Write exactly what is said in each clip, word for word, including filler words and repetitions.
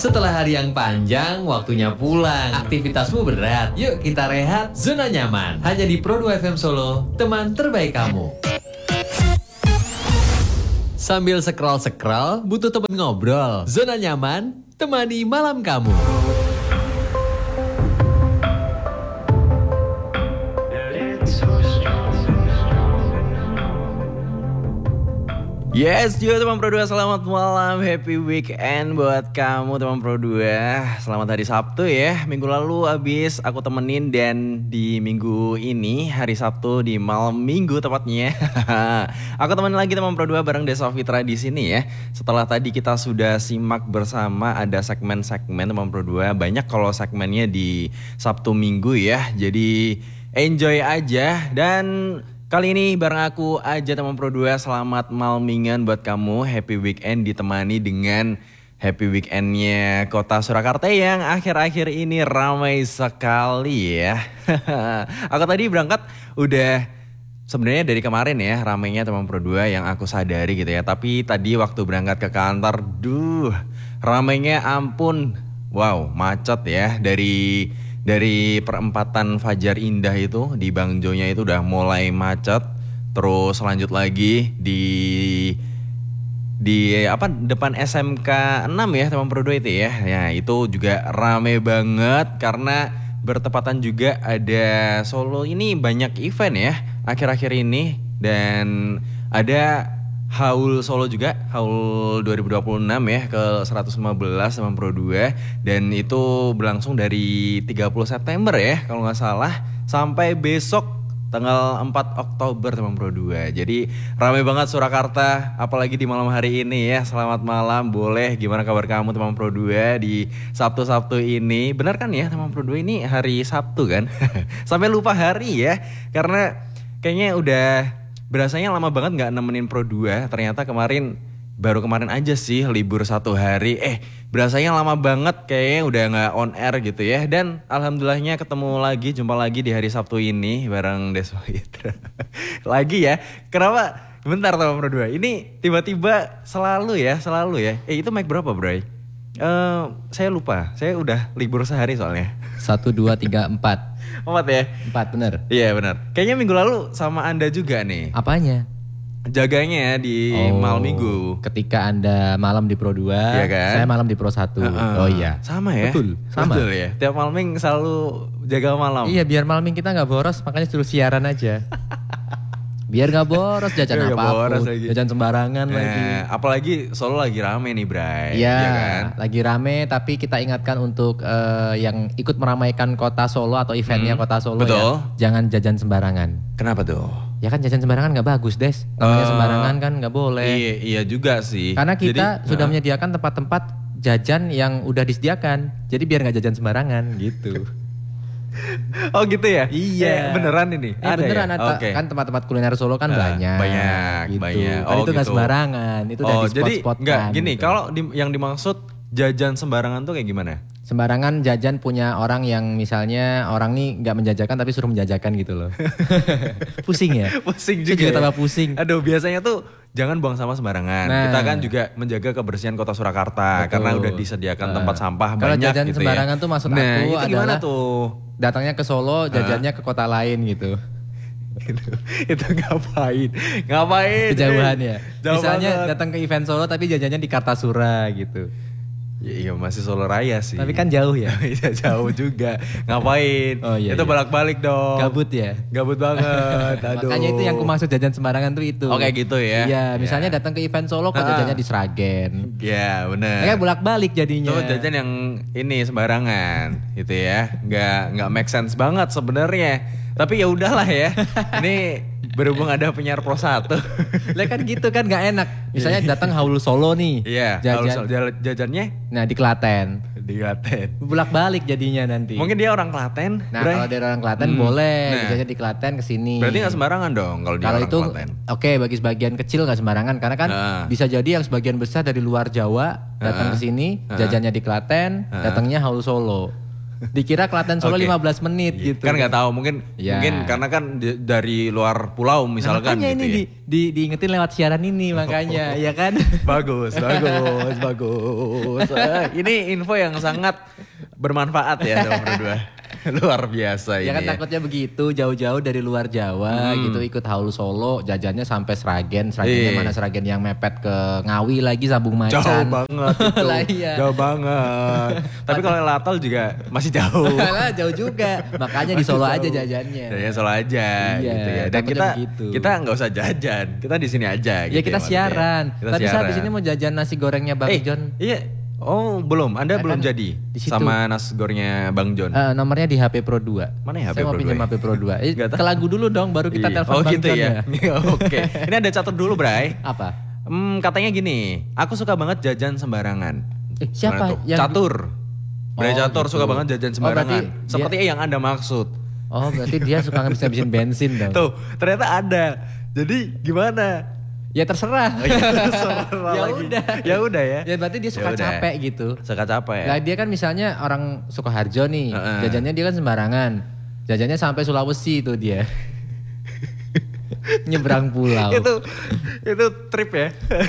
Setelah hari yang panjang, waktunya pulang. Aktivitasmu berat, yuk kita rehat. Zona nyaman, hanya di Pro dua F M Solo, teman terbaik kamu. Sambil scroll-scroll, butuh teman ngobrol. Zona nyaman, temani malam kamu. Yes, juga teman Pro dua, selamat malam, happy weekend buat kamu teman Pro dua. Selamat hari Sabtu ya, minggu lalu abis aku temenin dan di minggu ini hari Sabtu di malam minggu tepatnya. Aku temenin lagi teman Pro dua bareng Desofitra di sini ya. Setelah tadi kita sudah simak bersama ada segmen-segmen teman Pro dua, banyak kalau segmennya di Sabtu Minggu ya. Jadi enjoy aja dan kali ini bareng aku aja teman Pro dua, selamat malmingan buat kamu, happy weekend ditemani dengan happy weekendnya kota Surakarta yang akhir-akhir ini ramai sekali ya. Aku tadi berangkat udah sebenarnya dari kemarin ya ramainya teman Pro dua yang aku sadari gitu ya. Tapi tadi waktu berangkat ke kantor, duh ramainya ampun, wow macet ya dari... Dari perempatan Fajar Indah itu di Bangjonya itu udah mulai macet. Terus lanjut lagi di di apa depan S M K enam ya teman Pro dua itu ya. Ya itu juga rame banget karena bertepatan juga ada Solo ini banyak event ya akhir-akhir ini. Dan ada Haul Solo juga, Haul dua ribu dua puluh enam ya ke seratus lima belas teman Pro dua. Dan itu berlangsung dari tiga puluh September ya kalau gak salah sampai besok tanggal empat Oktober teman Pro dua. Jadi ramai banget Surakarta apalagi di malam hari ini ya. Selamat malam, boleh gimana kabar kamu teman Pro dua di Sabtu-Sabtu ini. Benar kan ya teman Pro dua ini hari Sabtu kan? Sampai lupa hari ya karena kayaknya udah berasanya lama banget gak nemenin Pro dua. Ternyata kemarin, baru kemarin aja sih libur satu hari. Eh berasanya lama banget kayaknya udah gak on air gitu ya. Dan alhamdulillahnya ketemu lagi, jumpa lagi di hari Sabtu ini bareng Desofitra. Lagi ya, kenapa? Bentar teman Pro dua, ini tiba-tiba selalu ya, selalu ya. Eh itu mic berapa bro? Uh, saya lupa, saya udah libur sehari soalnya. Satu, dua, tiga, empat. Empat ya? Empat bener. Iya bener. Kayaknya minggu lalu sama Anda juga nih. Apanya? Jaganya di oh, malam minggu. Ketika Anda malam di Pro dua, iya kan? Saya malam di Pro satu. Uh-uh. Oh iya. Sama ya? Betul, sama. Betul ya? Tiap malam minggu selalu jaga malam. Iya biar malam minggu kita gak boros, makanya suruh siaran aja. Biar gak boros jajan Biar apapun, lagi. jajan sembarangan nah, lagi. Apalagi Solo lagi rame nih Bray. Iya ya kan? Lagi rame tapi kita ingatkan untuk uh, yang ikut meramaikan kota Solo atau eventnya hmm, kota Solo. Betul. Ya, jangan jajan sembarangan. Kenapa tuh? Ya kan jajan sembarangan gak bagus Des. Namanya uh, sembarangan kan gak boleh. Iya, iya juga sih. Karena kita Jadi, sudah uh, menyediakan tempat-tempat jajan yang udah disediakan. Jadi biar gak jajan sembarangan gitu. Oh gitu ya? Iya. Eh, beneran ini? Eh, ada beneran ya? ada. Okay. Kan tempat-tempat kuliner Solo kan uh, banyak. Banyak, gitu. banyak. Kan oh, itu gitu. gak sembarangan. Itu udah oh, di spot-spot jadi, enggak, kan. gini, gitu. kalau di, yang dimaksud jajan sembarangan tuh kayak gimana? Sembarangan jajan punya orang yang misalnya orang nih gak menjajakan tapi suruh menjajakan gitu loh. Pusing ya? Pusing juga, juga ya? Tambah pusing. Aduh biasanya tuh jangan buang sampah sembarangan. Nah. Kita kan juga menjaga kebersihan kota Surakarta. Betul. Karena udah disediakan uh. tempat sampah Kalau banyak jajan gitu sembarangan ya. tuh maksud nah, aku itu gimana adalah tuh? Datangnya ke Solo, jajannya uh. ke kota lain gitu. itu, itu ngapain? Ngapain? Kejauhan ya? Jauh misalnya banget. Datang ke event Solo tapi jajannya di Kartasura gitu. Ya, iya masih Solo Raya sih. Tapi kan jauh ya? Iya jauh juga. Ngapain? Oh, iya, itu iya. bolak-balik dong. Gabut ya? Gabut banget. Aduh. Makanya itu yang aku maksud jajan sembarangan tuh itu. Oh kayak gitu ya? Iya misalnya ya. datang ke event Solo kok jajannya di Sragen. Iya bener. Kayak bolak-balik jadinya. Itu jajan yang ini sembarangan gitu ya. Nggak, nggak make sense banget sebenarnya. Tapi ya udahlah ya. Ini berhubung ada penyiar Pro satu. Lah kan gitu kan gak enak. Misalnya datang Haul Solo nih. Iya, jajan. Jajannya? Nah di Klaten. Di Klaten. Bolak-balik jadinya nanti. Mungkin dia orang Klaten. Nah kalau dia orang Klaten hmm. boleh. Nah. Jajan di Klaten kesini. Berarti gak sembarangan dong kalau dia kalo orang itu, Klaten. Oke okay, bagi sebagian kecil gak sembarangan. Karena kan uh. bisa jadi yang sebagian besar dari luar Jawa datang uh. ke sini, uh. jajannya di Klaten, uh. datangnya Haul Solo. Dikira Klaten Solo Oke. lima belas menit Iya. gitu. Kan nggak tahu mungkin Ya. mungkin karena kan di- dari luar pulau Nah, misalkan makanya gitu ini ya. di, di, diingetin lewat siaran ini makanya, ya kan? Bagus, bagus, bagus. Eh, ini info yang sangat bermanfaat ya teman berdua. Luar biasa ini Ya kan ya. takutnya begitu jauh-jauh dari luar Jawa gitu ikut haul Solo, jajannya sampai Sragen, Sragennya Iya. mana Sragen yang mepet ke Ngawi lagi Sabung Jauh Macan. banget itu. Lah iya. Jauh banget. Tapi kalau Latal juga masih jauh. Lah jauh juga. Makanya di Solo aja jajannya. Ya Solo aja Iya, gitu ya. Dan takutnya kita begitu. kita nggak usah jajan. Kita di sini aja Ya gitu kita maksudnya. siaran. Kita Tapi saya siaran. di sini mau jajan nasi gorengnya Bang Eh, John. Iya. Oh, belum. Anda Ya belum kan, jadi di situ. sama nasi gorengnya Bang John. Eh, nomornya di H P Pro dua. Mana ya H P Saya mau Pro pinjam dua? H P Pro dua. Eh, Nggak tahu. ke lagu dulu dong baru kita Iya. telepon Oh Bang gitu John ya. Oke. Ini ada catat dulu, Bray. Apa? Hmm, katanya gini, aku suka banget jajan sembarangan. Eh, siapa Gimana tuh? yang Catur. Bray Oh, Catur gitu. suka banget jajan Oh, sembarangan. berarti dia- Seperti yang Anda maksud. Oh, berarti dia suka ngabis-ngabisin bensin dong. Tuh, ternyata ada. Jadi gimana? Ya terserah. Oh, iya, terserah ya lagi. udah. Ya udah ya. Ya berarti dia suka Ya udah. capek gitu. Suka capek. Lah dia kan misalnya orang Sukoharjo nih, Heeh. jajannya dia kan sembarangan. Jajannya sampai Sulawesi itu dia. Nyebrang pulau. Itu itu trip ya.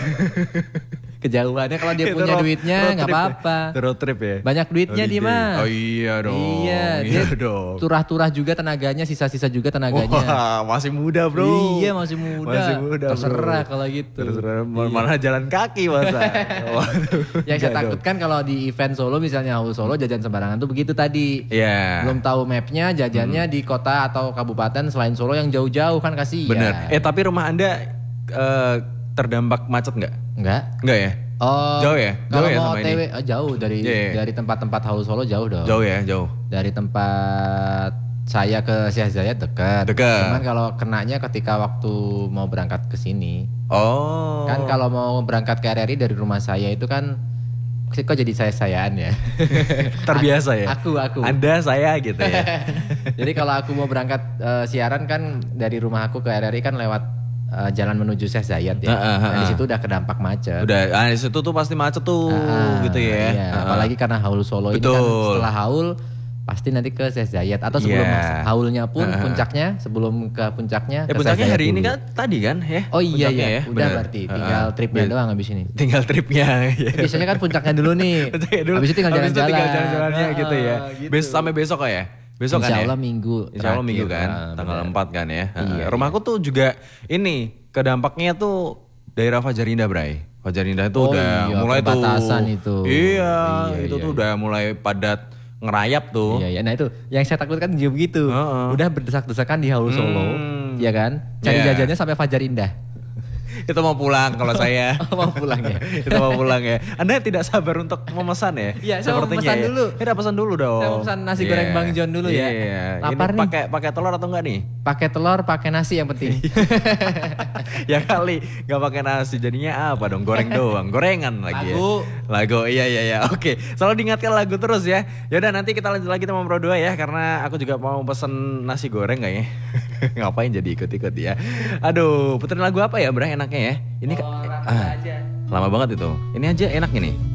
Kejauhannya kalau dia Itu punya road- duitnya road nggak trip ya. apa-apa. Itu road trip ya. Banyak duitnya dia Holiday. mah. Oh iya dong. Iya, dia dong. turah-turah juga tenaganya, sisa-sisa juga tenaganya. Wah, masih muda, Bro. Iya, masih muda. Masih muda, Terserah bro. kalau gitu. Terserah Iya. mana jalan kaki masa. Waduh. Yang saya Enggak takutkan kalau di event Solo misalnya haul Solo jajan sembarangan tuh begitu tadi. dong. Iya. Belum tahu mapnya jajannya di kota atau kabupaten selain Solo yang jauh-jauh kan kasihan. Bener. Eh tapi rumah Anda eh, terdampak macet nggak? Enggak. Enggak ya? Oh, Jauh ya? Kalau Jauh ya mau sama O T W ini? oh, jauh dari Iya, iya. dari tempat-tempat haul Solo jauh dong. Jauh ya, jauh. Dari tempat saya ke Syekh Zayed dekat. Dekat. Cuman kalau kenanya ketika waktu mau berangkat ke sini. Oh. Kan kalau mau berangkat ke R R I dari rumah saya itu kan kok jadi saya-sayaan ya. terbiasa ya. Aku aku. Anda saya gitu ya. Jadi kalau aku mau berangkat eh, siaran kan dari rumah aku ke R R I kan lewat eh, jalan menuju Syekh Zayed ya. Heeh, Nah, di heeh. situ udah kedampak macet. Udah, ah, di situ tuh pasti macet tuh Ah, gitu ya. iya. Ah. Apalagi karena haul Solo ini kan Betul. setelah haul pasti nanti ke Syekh Zayed atau sebelum Iya. haulnya pun Ah. puncaknya sebelum ke puncaknya Ya ke puncaknya Syekh Zayed hari ini dulu. kan tadi kan ya. Oh iya Puncaknya iya, ya, udah bener. berarti Ah, tinggal ah. tripnya Be- doang habis ini. Tinggal tripnya. ya. Biasanya kan puncaknya dulu nih. Puncaknya dulu. Habis itu tinggal Habis itu jalan-jalan. tinggal jalan-jalannya Ah, gitu ya. gitu. Bes sampai besok kok ya. Besok Insya kan ya. Allah minggu Insya Allah minggu terakhir. kan, Ah, tanggal benar. empat kan ya. Iya, Ah, rumahku tuh juga ini kedampaknya tuh daerah Fajarinda, Bray. Fajarinda itu Oh udah iya, mulai tuh. perbatasan itu. Iya, Iya, itu iya, tuh iya. udah mulai padat ngerayap tuh. Iya, iya. Nah itu yang saya takutkan juga begitu. Heeh. Udah berdesak-desakan di haul Solo, Hmm. ya kan? Cari Iya. jajannya sampai Fajar Indah. Itu mau pulang kalau saya. Mau pulang ya? Itu mau pulang ya. Anda tidak sabar untuk memesan ya? Iya, saya mau Sepertinya pesan ya. dulu. Kita pesan dulu dong. Saya mau pesan nasi goreng Bang John dulu ya. Iya. Lapar Ini nih. pakai pakai telur atau enggak nih? Pakai telur, pakai nasi yang penting. Ya kali nggak pakai nasi jadinya apa dong? Goreng doang, gorengan lagi Lagu. ya. Lagu. Iya iya iya. Oke. Selalu diingatkan lagu terus ya. Yaudah nanti kita lanjut lagi sama Pro dua ya karena aku juga mau pesen nasi goreng kayaknya. Ngapain jadi ikut-ikut ya. Aduh, puterin lagu apa ya, Bray enaknya ya? Ini Oh, ka- Rama ah, aja. lama banget itu. Ini aja enak ini.